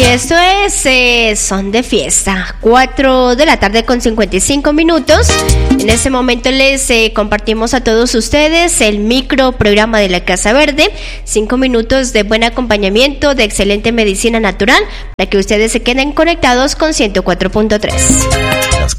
esto es Son de Fiesta, 4 de la tarde con 55 minutos. En este momento les compartimos a todos ustedes el micro programa de la Casa Verde, 5 minutos de buen acompañamiento, de excelente medicina natural, para que ustedes se queden conectados con 104.3. Las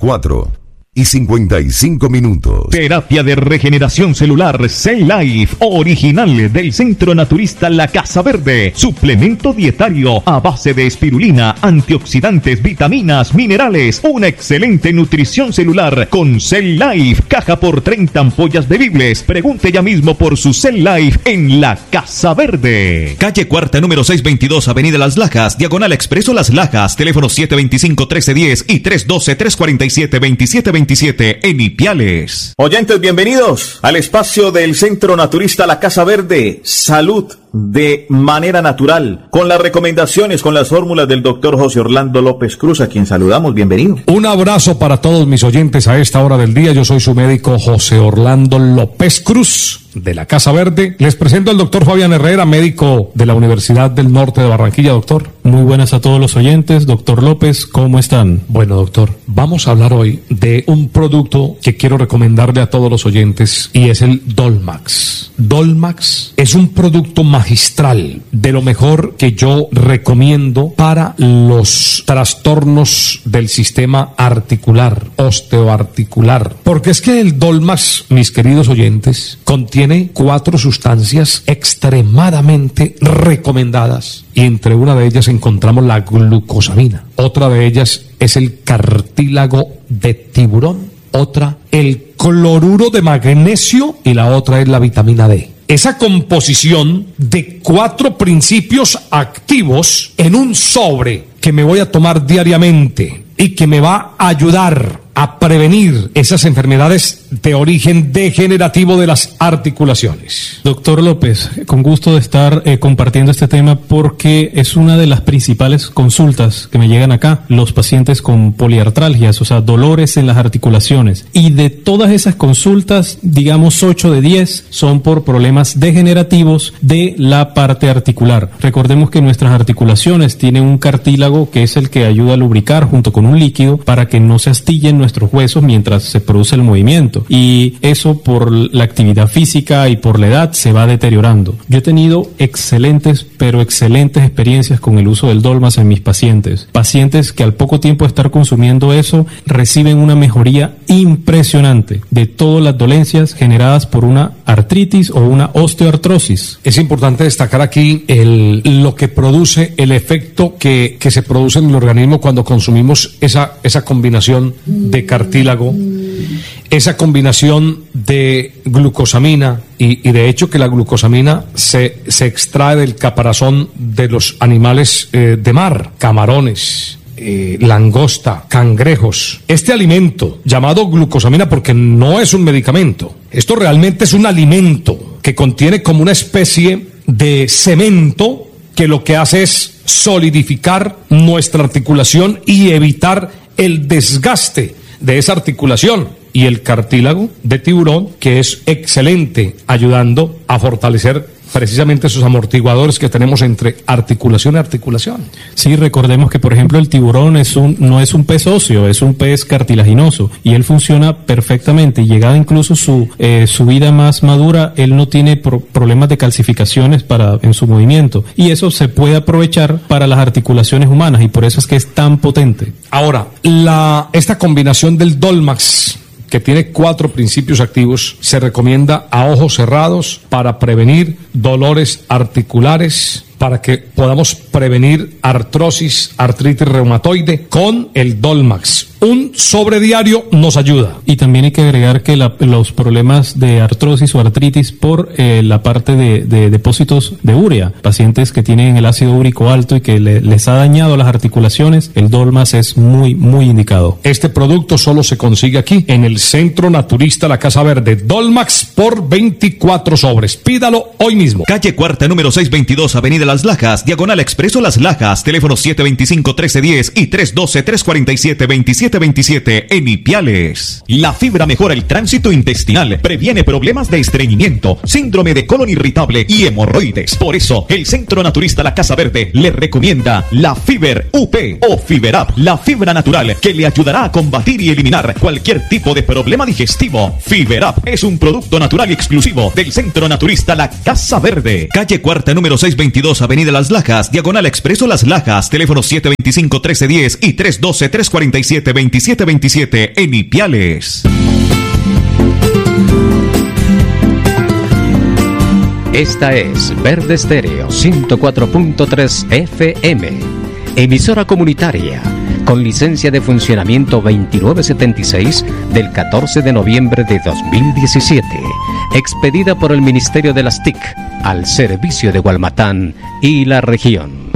4:55 minutos. Terapia de regeneración celular Cell Life, original del Centro Naturista La Casa Verde. Suplemento dietario a base de espirulina, antioxidantes, vitaminas, minerales. Una excelente nutrición celular con Cell Life. Caja por 30 ampollas bebibles. Pregunte ya mismo por su Cell Life en La Casa Verde. Calle Cuarta, número 622, Avenida Las Lajas, Diagonal Expreso Las Lajas. Teléfono 725-1310 y 312-347-2727 en Ipiales. Oyentes, bienvenidos al espacio del Centro Naturista La Casa Verde. Salud de manera natural, con las recomendaciones, con las fórmulas del doctor José Orlando López Cruz, a quien saludamos. Bienvenido. Un abrazo para todos mis oyentes a esta hora del día. Yo soy su médico José Orlando López Cruz, de la Casa Verde. Les presento al doctor Fabián Herrera, médico de la Universidad del Norte de Barranquilla. Doctor, muy buenas a todos los oyentes. Doctor López, ¿cómo están? Bueno, doctor, vamos a hablar hoy de un producto que quiero recomendarle a todos los oyentes, y es el Dolmax. Dolmax es un producto magistral, de lo mejor que yo recomiendo para los trastornos del sistema articular, osteoarticular. Porque es que el Dolmax, mis queridos oyentes, contiene 4 sustancias extremadamente recomendadas, y entre una de ellas encontramos la glucosamina. Otra de ellas es el cartílago de tiburón. Otra, el cloruro de magnesio, y la otra es la vitamina D. Esa composición de 4 principios activos en un sobre que me voy a tomar diariamente y que me va a ayudar a prevenir esas enfermedades de origen degenerativo de las articulaciones. Doctor López, con gusto de estar compartiendo este tema, porque es una de las principales consultas que me llegan acá, los pacientes con poliartralgias, o sea, dolores en las articulaciones. Y de todas esas consultas, digamos 8 de 10 son por problemas degenerativos de la parte articular. Recordemos que nuestras articulaciones tienen un cartílago que es el que ayuda a lubricar junto con un líquido para que no se astillen nuestros huesos mientras se produce el movimiento, y eso por la actividad física y por la edad se va deteriorando. Yo he tenido excelentes experiencias con el uso del Dolmax en mis pacientes que al poco tiempo de estar consumiendo eso reciben una mejoría impresionante de todas las dolencias generadas por una artritis o una osteoartrosis. Es importante destacar aquí lo que produce, el efecto que se produce en el organismo cuando consumimos esa combinación de cartílago, esa combinación de glucosamina, y de hecho que la glucosamina se extrae del caparazón de los animales de mar, camarones, langosta, cangrejos. Este alimento llamado glucosamina, porque no es un medicamento, esto realmente es un alimento que contiene como una especie de cemento que lo que hace es solidificar nuestra articulación y evitar el desgaste de esa articulación. Y el cartílago de tiburón, que es excelente ayudando a fortalecer precisamente esos amortiguadores que tenemos entre articulación y articulación. Sí, recordemos que, por ejemplo, el tiburón no es un pez óseo, es un pez cartilaginoso, y él funciona perfectamente. Llegada incluso su vida más madura, él no tiene problemas de calcificaciones en su movimiento, y eso se puede aprovechar para las articulaciones humanas, y por eso es que es tan potente. Ahora, esta combinación del Dolmax, que tiene 4 principios activos, se recomienda a ojos cerrados para prevenir dolores articulares, para que podamos prevenir artrosis, artritis reumatoide con el Dolmax. Un sobre diario nos ayuda. Y también hay que agregar que los problemas de artrosis o artritis por la parte de depósitos de urea, pacientes que tienen el ácido úrico alto y que les ha dañado las articulaciones, el Dolmax es muy, muy indicado. Este producto solo se consigue aquí, en el Centro Naturista La Casa Verde. Dolmax por 24 sobres. Pídalo hoy mismo. Calle Cuarta, número 622, Avenida Las Lajas, diagonal Expreso Las Lajas, teléfono 725-1310 y 312-347-2727 en Ipiales. La fibra mejora el tránsito intestinal, previene problemas de estreñimiento, síndrome de colon irritable y hemorroides. Por eso, el Centro Naturista La Casa Verde le recomienda la Fiber UP o Fiberap, la fibra natural que le ayudará a combatir y eliminar cualquier tipo de problema digestivo. Fiberap es un producto natural y exclusivo del Centro Naturista La Casa Verde. Calle Cuarta, número 622, Avenida Las Lajas, diagonal Expreso Las Lajas, teléfono 725-1310 y 312-347-2727 en Ipiales. Esta es Verde Estéreo 104.3 FM, emisora comunitaria con licencia de funcionamiento 2976 del 14 de noviembre de 2017, expedida por el Ministerio de las TIC al servicio de Gualmatán y la región.